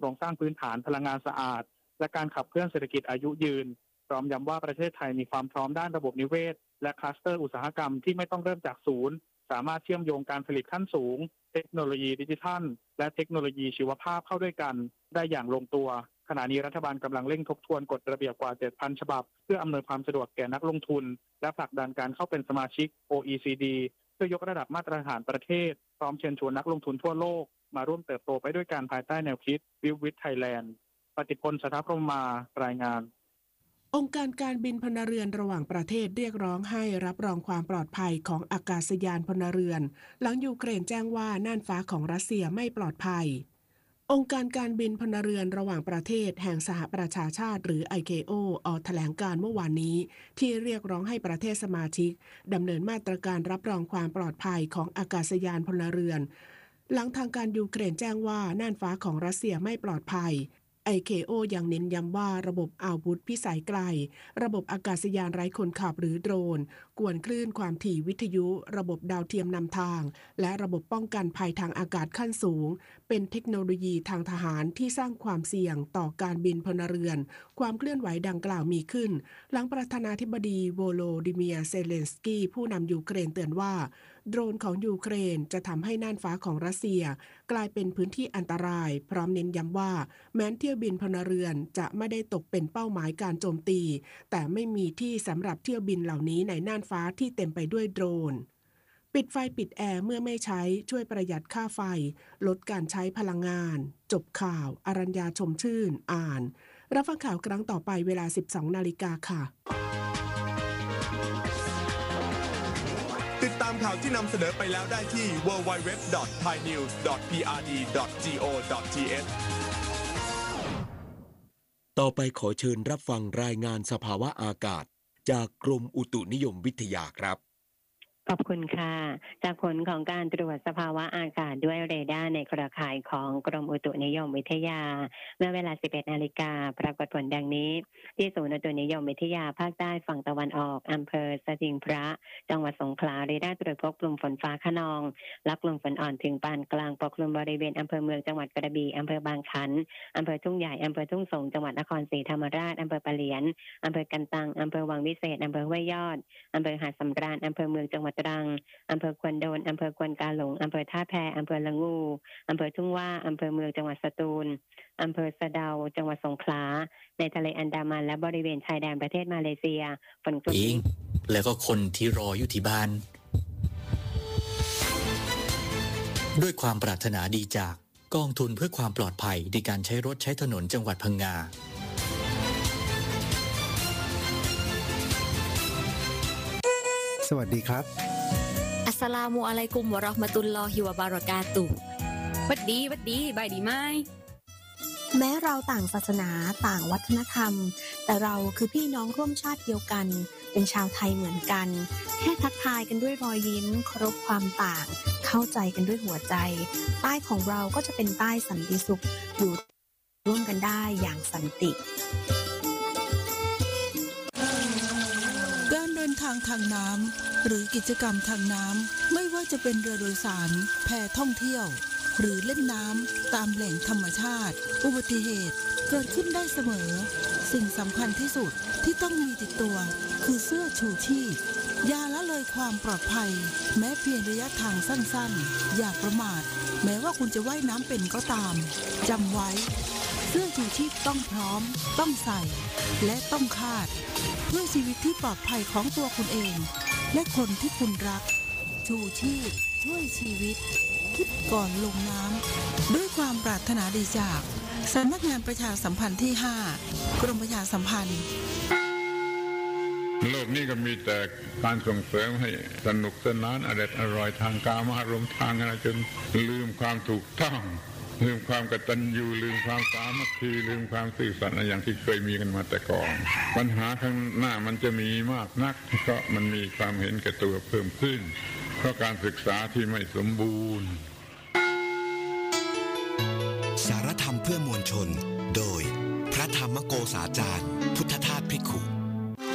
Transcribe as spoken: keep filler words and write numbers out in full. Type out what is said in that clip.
โครงสร้างพื้นฐานพลังงานสะอาดและการขับเคลื่อนเศรษฐกิจอายุยืนพร้อมย้ำว่าประเทศไทยมีความพร้อมด้านระบบนิเวศและคลัสเตอร์อุตสาหกรรมที่ไม่ต้องเริ่มจากศูนย์สามารถเชื่อมโยงการผลิตขั้นสูงเทคโนโลยีดิจิทัลและเทคโนโลยีชีวภาพเข้าด้วยกันได้อย่างลงตัวขณะนี้รัฐบาลกำลังเร่งทบทวนกฎระเบียบกว่า เจ็ดพัน ฉบับเพื่ออำนวยความสะดวกแก่นักลงทุนและผลักดันการเข้าเป็นสมาชิก โอ อี ซี ดี เพื่อยกระดับมาตรฐานประเทศพร้อมเชิญชวนนักลงทุนทั่วโลกมาร่วมเติบโตไปด้วยกันภายใต้แนวคิด Build with Thailand ปฏิพล สัทธพรหมมารายงานองค์การการบินพลเรือนระหว่างประเทศเรียกร้องให้รับรองความปลอดภัยของอากาศยานพลเรือนหลังยูเครนแจ้งว่าน่านฟ้าของรัสเซียไม่ปลอดภัยองค์การการบินพลเรือนระหว่างประเทศแห่งสหประชาชาติหรือ ไอ เค โอ ออกแถลงการเมื่อวานนี้ที่เรียกร้องให้ประเทศสมาชิกดำเนินมาตรการรับรองความปลอดภัยของอากาศยานพลเรือนหลังทางการยูเครนแจ้งว่าน่านฟ้าของรัสเซียไม่ปลอดภัยไอ เค โอ ยังเน้นย้ำว่าระบบอาวุธพิสัยไกลระบบอากาศยานไร้คนขับหรือโดรนกวนคลื่นความถี่วิทยุระบบดาวเทียมนำทางและระบบป้องกันภัยทางอากาศขั้นสูงเป็นเทคโนโลยีทางทหารที่สร้างความเสี่ยงต่อการบินพลเรือนความเคลื่อนไหวดังกล่าวมีขึ้นหลังประธานาธิบดีโวโลดิเมียร์เซเลนสกี้ผู้นำยูเครนเตือนว่าโดรนของยูเครนจะทำให้น่านฟ้าของรัสเซียกลายเป็นพื้นที่อันตรายพร้อมเน้นย้ำว่าแม้เที่ยวบินพลเรือนจะไม่ได้ตกเป็นเป้าหมายการโจมตีแต่ไม่มีที่สำหรับเที่ยวบินเหล่านี้ในน่านฟ้าที่เต็มไปด้วยโดรนปิดไฟปิดแอร์เมื่อไม่ใช้ช่วยประหยัดค่าไฟลดการใช้พลังงานจบข่าวอรัญญาชมชื่นอ่านรับฟังข่าวครั้งต่อไปเวลา สิบสองนาฬิกา ค่ะติดตามข่าวที่นำเสนอไปแล้วได้ที่ ดับเบิลยู ดับเบิลยู ดับเบิลยู ดอท ไทยนิวส์ ดอท พี อาร์ ดี ดอท จี โอ ดอท ที เอชต่อไปขอเชิญรับฟังรายงานสภาวะอากาศจากกรมอุตุนิยมวิทยาครับขอบคุณค่ะจากผลของการตรวจสภาวะอากาศด้วยเรดาร์ในเครือข่ายของกรมอุตุนิยมวิทยาเมื่อเวลา สิบเอ็ดนาฬิกาปรากฏผลดังนี้ที่ศูนย์อุตุนิยมวิทยาภาคใต้ฝั่งตะวันออกอำเภอสถิงพระจังหวัดสงขลาเรดาร์ตรวจพบกลุ่มฝนฟ้าคะนองและกลุ่มฝนอ่อนถึงปานกลางปกคลุมบริเวณอำเภอเมืองจังหวัดกระบี่อำเภอบางขันอำเภอทุ่งใหญ่อำเภอทุ่งสงจังหวัดนครศรีธรรมราชอำเภอปะเหลียนอำเภอกันตังอำเภอวังวิเศษอำเภอห้วยยอดอำเภอหาดสำราญอำเภอเมืองจังหวัดตรังอำเภอควนโดนอำเภอควนกาหลงอำเภอท่าแพอำเภอละงูอำเภอทุ่งว่าอำเภอเมืองจังหวัดสตูลอำเภอสะเดาจังหวัดสงขลาในทะเลอันดามันและบริเวณชายแดนประเทศมาเลเซียฝนกลุ่มนี้แล้วก็คนที่รออยู่ที่บ้านด้วยความปรารถนาดีจากกองทุนเพื่อความปลอดภัยในการใช้รถใช้ถนนจังหวัดพังงาสวัสดีครับอัสสลามุอะลัยกุมวะเราะห์มะตุลลอฮิวะบะเราะกาตุฮ์วัดดีวัดดีบายดีไหมแม้เราต่างศาสนาต่างวัฒนธรรมแต่เราคือพี่น้องร่วมชาติเดียวกันเป็นชาวไทยเหมือนกันแค่ทักทายกันด้วยรอยยิ้มเคารพความต่างเข้าใจกันด้วยหัวใจใต้ของเราก็จะเป็นใต้สันติสุขอยู่ร่วมกันได้อย่างสันติการเดินทางทางน้ำหรือกิจกรรมทางน้ำไม่ว่าจะเป็นเรือโดยสารแพท่องเที่ยวหรือเล่นน้ำตามแหล่งธรรมชาติอุบัติเหตุเกิดขึ้นได้เสมอสิ่งสำคัญที่สุดที่ต้องมีติดตัวคือเสื้อชูชีพอย่าละเลยความปลอดภัยแม้เพียงระยะทางสั้นๆอย่าประมาทแม้ว่าคุณจะว่ายน้ำเป็นก็ตามจำไว้เสื้อชูชีพต้องพร้อมต้องใส่และต้องคาดเพื่อชีวิตที่ปลอดภัยของตัวคุณเองและคนที่คุณรักชูชีพช่วยชีวิตคิดก่อนลงน้ำด้วยความปรารถนาดีจากสำนักงานประชาสัมพันธ์ที่ห้ากรมประชาสัมพันธ์โลกนี้ก็มีแต่การส่งเสริมให้สนุกสนานอร่อยอร่อยทางกามารมณ์ทางอะไรจนลืมความถูกต้องลืมความกตัญญูลืมความสามัคคีลืมความซื่อสัตย์อย่างที่เคยมีกันมาแต่ก่อนปัญหาข้างหน้ามันจะมีมากนักเพราะมันมีความเห็นแก่ตัวเพิ่มขึ้นเพราะการศึกษาที่ไม่สมบูรณ์สารธรรมเพื่อมวลชนโดยพระธรรมโกษาจารย์